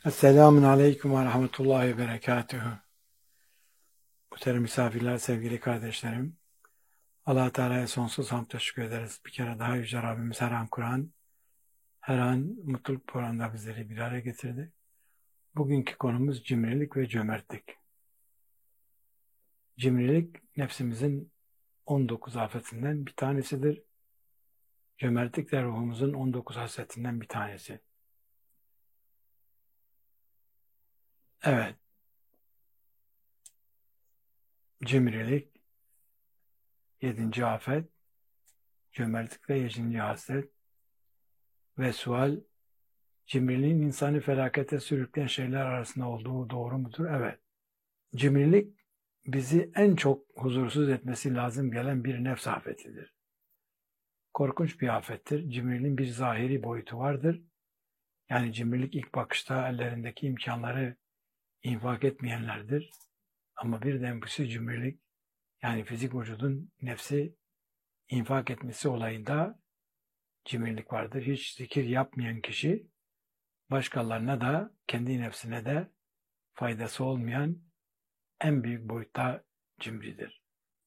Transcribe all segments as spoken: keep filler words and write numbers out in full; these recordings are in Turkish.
Esselamun Aleyküm ve Rahmetullahi ve Berekatühü. Muhterem misafirler, sevgili kardeşlerim. Allah-u Teala'ya sonsuz hamd teşekkür ederiz. Bir kere daha Yüce Rabbimiz her an Kur'an, her an mutluluk programında bizleri bir araya getirdi. Bugünkü konumuz cimrilik ve cömertlik. Cimrilik nefsimizin on dokuz afetinden bir tanesidir. Cömertlik de ruhumuzun on dokuz hasretinden bir tanesi. Evet. Cimrilik yedinci afet, cömertlik ve yedinci hasret ve sual, cimriliğin insanı felakete sürükleyen şeyler arasında olduğu doğru mudur? Evet. Cimrilik bizi en çok huzursuz etmesi lazım gelen bir nefs afetidir. Korkunç bir afettir. Cimriliğin bir zahiri boyutu vardır. Yani cimrilik ilk bakışta ellerindeki imkanları infak etmeyenlerdir. Ama birden bu cimrilik, yani fizik vücudun nefsi infak etmesi olayında cimrilik vardır. Hiç zikir yapmayan kişi başkalarına da kendi nefsine de faydası olmayan en büyük boyutta cimridir.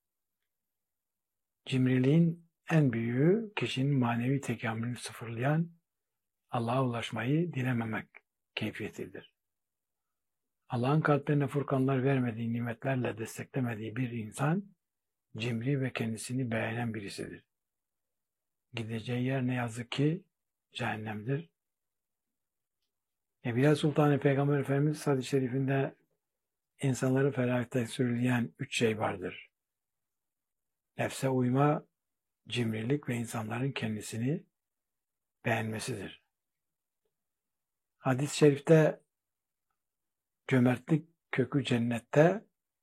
Cimriliğin en büyüğü kişinin manevi tekamülünü sıfırlayan Allah'a ulaşmayı dilememek keyfiyetidir. Allah'ın kalplerine furkanlar vermediği nimetlerle desteklemediği bir insan cimri ve kendisini beğenen birisidir. Gideceği yer ne yazık ki cehennemdir. Evliya Sultan Peygamber Efendimiz hadis-i şerifinde insanları felakete sürükleyen üç şey vardır. Nefse uyma, cimrilik ve insanların kendisini beğenmesidir. Hadis-i şerifte cömertlik kökü cennette,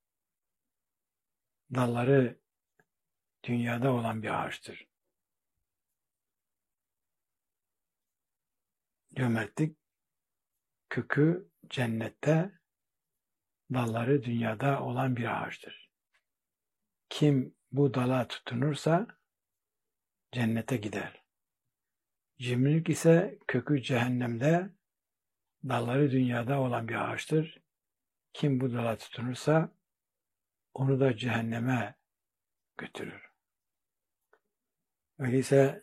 dalları dünyada olan bir ağaçtır. Cömertlik kökü cennette, dalları dünyada olan bir ağaçtır. Kim bu dala tutunursa cennete gider. Cimrilik ise kökü cehennemde, dalları dünyada olan bir ağaçtır. Kim bu dala tutunursa onu da cehenneme götürür. Öyleyse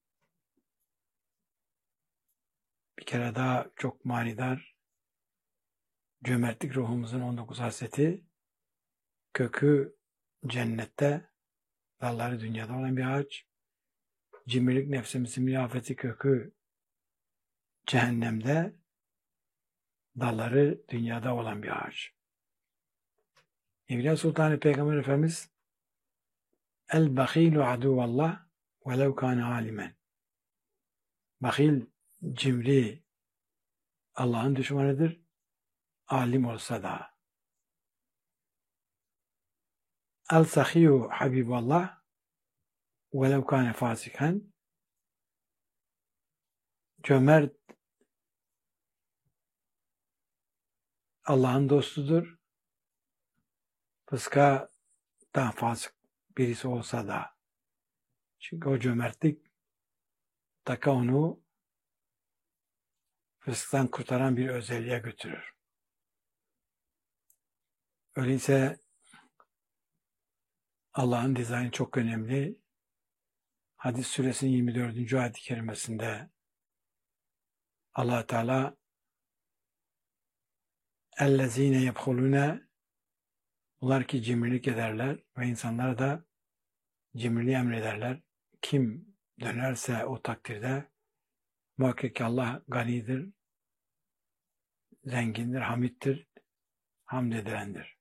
bir kere daha çok manidar, cömertlik ruhumuzun on dokuz hasreti, kökü cennette, dalları dünyada olan bir ağaç. Cimrilik nefsimizin münafeti kökü cehennemde, dalları dünyada olan bir ağaç. Evliya Sultan Peygamber Efendimiz El-Bakhilu aduvallah velev kâne alimen. Bakhil, cimri Allah'ın düşmanıdır, alim olsa da. El-Sahiyu habiballah velev kâne fasiken. Cömert Allah'ın dostudur. Fıska daha fasık birisi olsa da. Çünkü o cömertlik taka onu fısktan kurtaran bir özelliğe götürür. Öyleyse Allah'ın dizaynı çok önemli. Hadis suresinin yirmi dördüncü ayet-i kerimesinde Allah Teala "Ellezine yebhulune", bunlar ki cimrilik ederler ve insanlara da cimriliği emrederler. Kim dönerse o takdirde muhakkak ki Allah ganidir, zengindir, hamittir, hamd edilendir.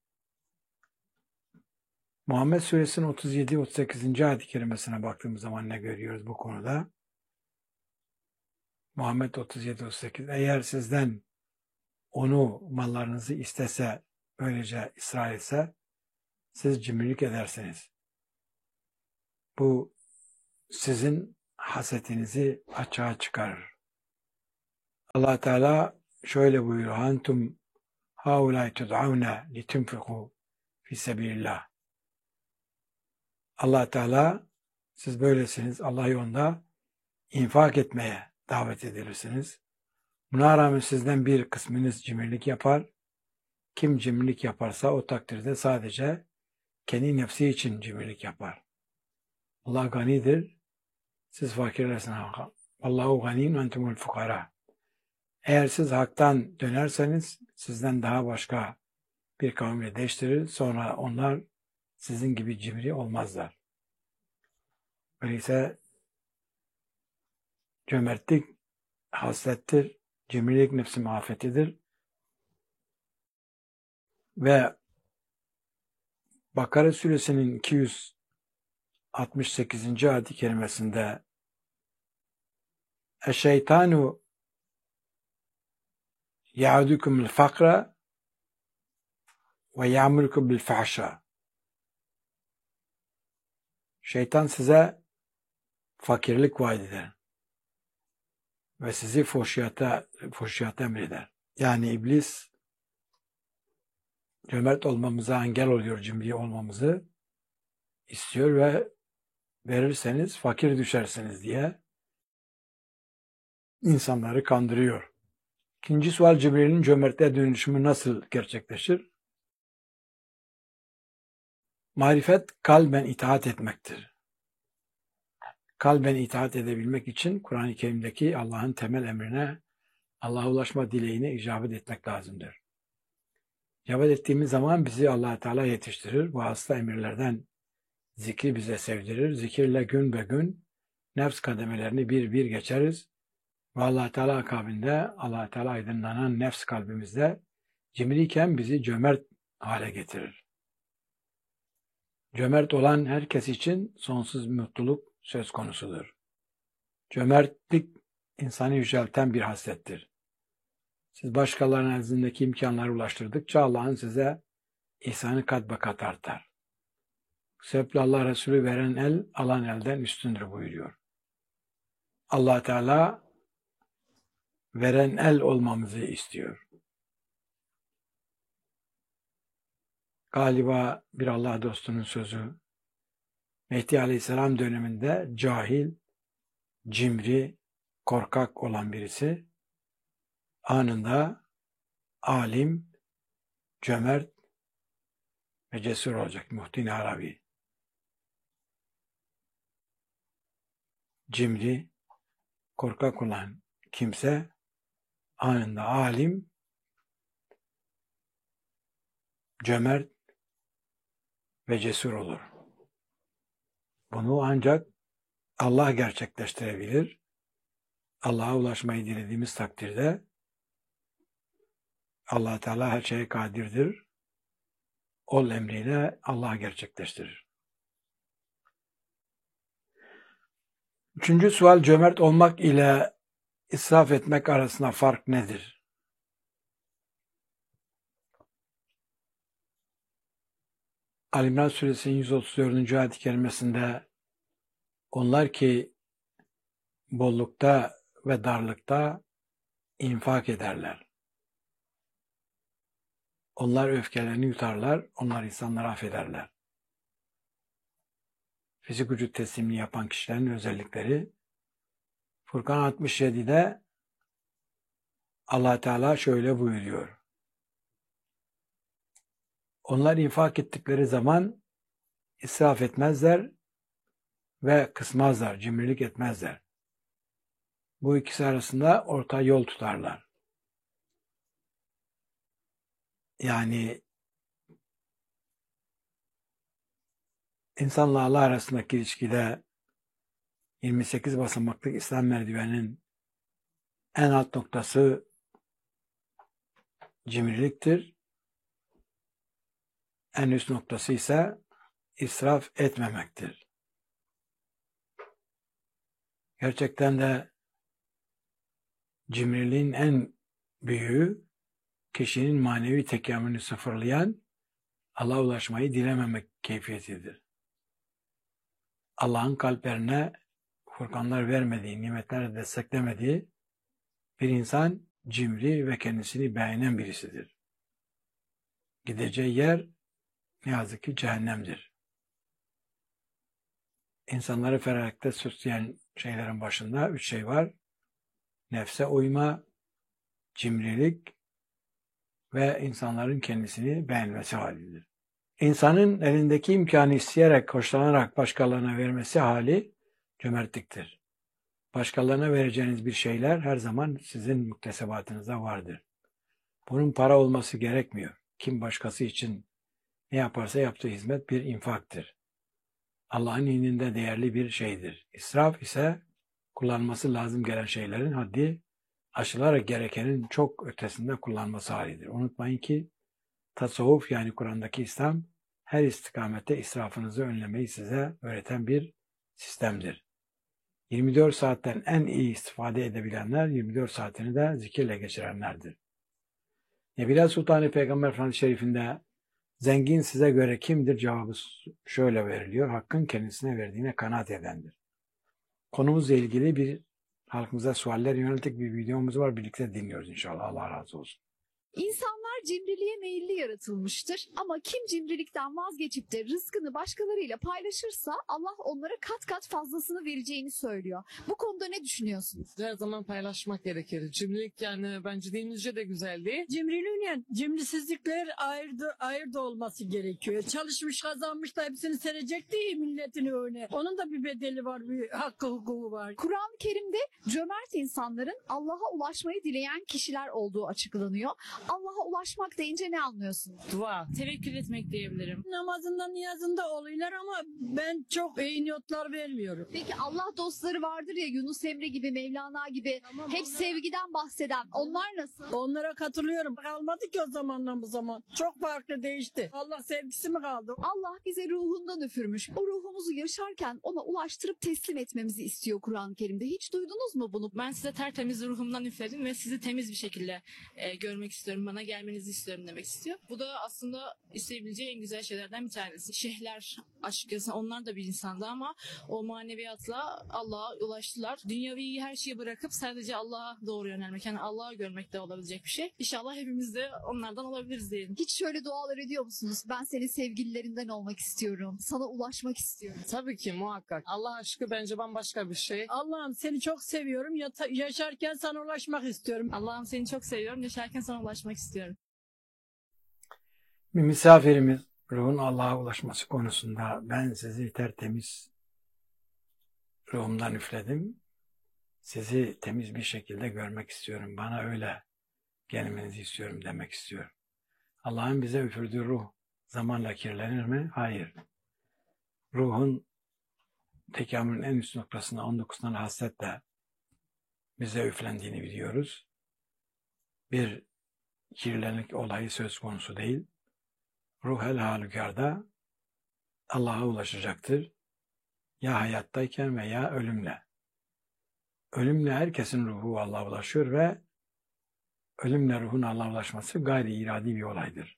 Muhammed Suresinin otuz yedi otuz sekizinci ayet-i kerimesine baktığımız zaman ne görüyoruz bu konuda? Muhammed otuz yedi otuz sekiz, eğer sizden onu, mallarınızı istese, böylece ısrar etse, siz cimrilik edersiniz. Bu sizin hasetinizi açığa çıkarır. Allah Teala şöyle buyuruyor: "Antum haulâ tud'avne litunfiqû fî sebîlillâh." Allah Teala, siz böylesiniz, Allah yolunda infak etmeye davet edilirsiniz. Buna rağmen sizden bir kısmınız cimrilik yapar. Kim cimrilik yaparsa o takdirde sadece kendi nefsi için cimrilik yapar. Allah ganidir, siz fakirlersiniz. Allahu ganiyun entumul fukara. Eğer siz haktan dönerseniz sizden daha başka bir kavimle değiştirir. Sonra onlar sizin gibi cimri olmazlar. Öyleyse cömertlik haslettir, cimrilik nefsi afetidir. Ve Bakara suresinin iki yüz altmış sekizinci ayet-i kerimesinde "Eşşeytanu ya'dukumul fakra ve ya'murukum bil fahşa." Şeytan size fakirlik vaat eder ve sizi fuhşiyata, fuhşiyata emreder. Yani iblis cömert olmamıza engel oluyor, cimri olmamızı istiyor ve verirseniz fakir düşersiniz diye insanları kandırıyor. İkinci sual, cimriliğin cömertliğe dönüşümü nasıl gerçekleşir? Marifet kalben itaat etmektir. Kalben itaat edebilmek için Kur'an-ı Kerim'deki Allah'ın temel emrine, Allah'a ulaşma dileğine icabet etmek lazımdır. İcabet ettiğimiz zaman bizi Allah Teala yetiştirir. Bu hasta emirlerden zikri bize sevdirir. Zikirle gün be gün nefs kademelerini bir bir geçeriz. Ve Allah Teala akabinde Allah Teala aydınlanan nefs kalbimizde cimriyken bizi cömert hale getirir. Cömert olan herkes için sonsuz mutluluk söz konusudur. Cömertlik insanı yücelten bir haslettir. Siz başkalarının elinizdeki imkanları ulaştırdıkça Allah'ın size ihsanı kat be kat artar. Bu sebeple Allah Resulü veren el alan elden üstündür buyuruyor. Allah Teala veren el olmamızı istiyor. Galiba bir Allah dostunun sözü, Mehdi Aleyhisselam döneminde cahil, cimri, korkak olan birisi anında alim, cömert ve cesur olacak. Muhittin Arabi. Cimri, korkak olan kimse anında alim, cömert ve cesur olur. Bunu ancak Allah gerçekleştirebilir. Allah'a ulaşmayı dilediğimiz takdirde Allah Teala her şeye kadirdir. Ol emriyle Allah gerçekleştirir. Üçüncü sual, cömert olmak ile israf etmek arasında fark nedir? Ali-İmran Suresinin yüz otuz dördüncü ayet-i kerimesinde onlar ki bollukta ve darlıkta infak ederler. Onlar öfkelerini yutarlar, onlar insanları affederler. Fizik vücut teslimini yapan kişilerin özellikleri. Furkan altmış yedide Allah Teala şöyle buyuruyor. Onlar infak ettikleri zaman israf etmezler ve kısmazlar, cimrilik etmezler. Bu ikisi arasında orta yol tutarlar. Yani insanla Allah arasındaki ilişkide yirmi sekiz basamaklı İslam merdiveninin en alt noktası cimriliktir. En üst noktası ise israf etmemektir. Gerçekten de cimriliğin en büyüğü kişinin manevi tekamülünü sıfırlayan Allah'a ulaşmayı dilememek keyfiyetidir. Allah'ın kalplerine furkanlar vermediği, nimetler desteklemediği bir insan cimri ve kendisini beğenen birisidir. Gideceği yer ne yazık ki cehennemdir. İnsanları felakete süsleyen şeylerin başında üç şey var. Nefse uyma, cimrilik ve insanların kendisini beğenmesi halidir. İnsanın elindeki imkanı isteyerek, hoşlanarak başkalarına vermesi hali cömertliktir. Başkalarına vereceğiniz bir şeyler her zaman sizin muktesebatınızda vardır. Bunun para olması gerekmiyor. Kim başkası için ne yaparsa yaptığı hizmet bir infaktır. Allah'ın indinde değerli bir şeydir. İsraf ise kullanması lazım gelen şeylerin haddi aşılarak gerekenin çok ötesinde kullanması halidir. Unutmayın ki tasavvuf yani Kur'an'daki İslam her istikamette israfınızı önlemeyi size öğreten bir sistemdir. yirmi dört saatten en iyi istifade edebilenler yirmi dört saatini de zikirle geçirenlerdir. Nebiler Sultanı Peygamber Efendimiz Şerif'inde zengin size göre kimdir cevabı şöyle veriliyor. Hakkın kendisine verdiğine kanaat edendir. Konumuzla ilgili bir halkımıza sualler yönelik bir videomuz var. Birlikte dinliyoruz inşallah. Allah razı olsun. İnsanlar cimriliğe meyilli yaratılmıştır ama kim cimrilikten vazgeçip de rızkını başkalarıyla paylaşırsa Allah onlara kat kat fazlasını vereceğini söylüyor. Bu konuda ne düşünüyorsunuz? Her zaman paylaşmak gerekir. Cimrilik yani bence dinimizce de güzel değil. Cimriliğine cimrisizlikler ayırdı, ayırdı olması gerekiyor. Çalışmış kazanmış da hepsini serecek değil milletin önüne. Onun da bir bedeli var, bir hakkı hukuku var. Kur'an-ı Kerim'de cömert insanların Allah'a ulaşmayı dileyen kişiler olduğu açıklanıyor. Allah'a ulaşmak deyince ne anlıyorsunuz? Dua. Tevekkül etmek diyebilirim. Namazında niyazında oluyorlar ama ben çok iyi niyotlar vermiyorum. Peki Allah dostları vardır ya Yunus Emre gibi, Mevlana gibi Tamam, hep onlar- sevgiden bahseden. Onlar nasıl? Onlara katılıyorum. Kalmadı ki o zamandan bu zaman. Çok farklı değişti. Allah sevgisi mi kaldı? Allah bize ruhundan üfürmüş. O ruhumuzu yaşarken ona ulaştırıp teslim etmemizi istiyor Kur'an-ı Kerim'de. Hiç duydunuz mu bunu? Ben size tertemiz ruhumdan üfledim ve sizi temiz bir şekilde e, görmek istiyorum. Bana gelmenizi istiyorum demek istiyor. Bu da aslında isteyebileceği en güzel şeylerden bir tanesi. Şeyhler açıkçası onlar da bir insandı ama o maneviyatla Allah'a ulaştılar. Dünyavi her şeyi bırakıp sadece Allah'a doğru yönelmek. Yani Allah'ı görmek de olabilecek bir şey. İnşallah hepimiz de onlardan olabiliriz diyelim. Hiç şöyle dualar ediyor musunuz? Ben senin sevgililerinden olmak istiyorum. Sana ulaşmak istiyorum. Tabii ki muhakkak. Allah aşkı bence bambaşka bir şey. Allah'ım seni çok seviyorum. Yata- yaşarken sana ulaşmak istiyorum. Allah'ım seni çok seviyorum. Yaşarken sana ulaşmak istiyorum. Bir misafirimiz ruhun Allah'a ulaşması konusunda ben sizi tertemiz ruhumdan üfledim. Sizi temiz bir şekilde görmek istiyorum. Bana öyle gelmenizi istiyorum demek istiyorum. Allah'ın bize üfürdüğü ruh zamanla kirlenir mi? Hayır. Ruhun tekamülün en üst noktasında on dokuz tane hasletle bize üflendiğini biliyoruz. Bir kirlenlik olayı söz konusu değil. Ruh el halükarda Allah'a ulaşacaktır. Ya hayattayken veya ölümle. Ölümle herkesin ruhu Allah'a ulaşıyor ve ölümle ruhun Allah'a ulaşması gayri iradi bir olaydır.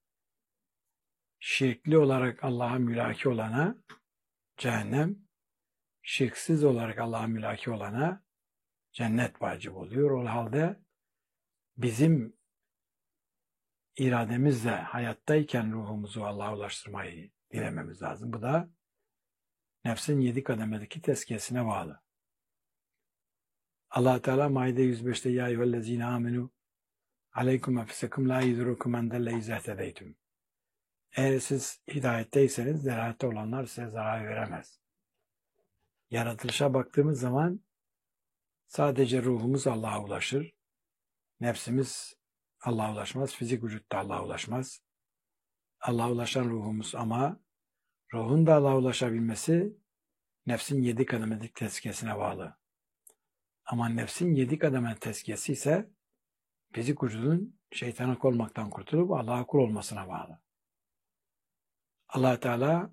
Şirkli olarak Allah'a mülaki olana cehennem, şirksiz olarak Allah'a mülaki olana cennet vacip oluyor. O halde bizim irademizle hayattayken ruhumuzu Allah'a ulaştırmayı dilememiz lazım. Bu da nefsin yedi kademedeki tezkiyesine bağlı. Allah Teala Maide yüz beşte ya eyyühellezine amenu aleykum enfusekum la yedurrukum men delle izâ ihtedeytüm. Eğer siz hidayetteyseniz delalette olanlar size zarar veremez. Yaratılışa baktığımız zaman sadece ruhumuz Allah'a ulaşır. Nefsimiz Allah'a ulaşmaz. Fizik vücut da Allah'a ulaşmaz. Allah'a ulaşan ruhumuz ama ruhun da Allah'a ulaşabilmesi nefsin yedi kademelik tezkiyesine bağlı. Ama nefsin yedi kademe tezkiyesi ise fizik vücudun şeytana kul olmaktan kurtulup Allah'a kul olmasına bağlı. Allah Teala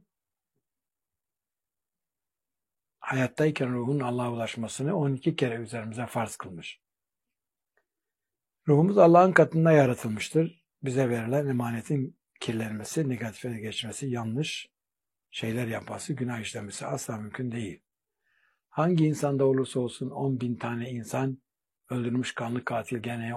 hayattayken ruhun Allah'a ulaşmasını on iki kere üzerimize farz kılmış. Ruhumuz Allah'ın katında yaratılmıştır. Bize verilen emanetin kirlenmesi, negatife geçmesi, yanlış şeyler yapması, günah işlemesi asla mümkün değil. Hangi insanda olursa olsun on bin tane insan öldürmüş kanlı katil gene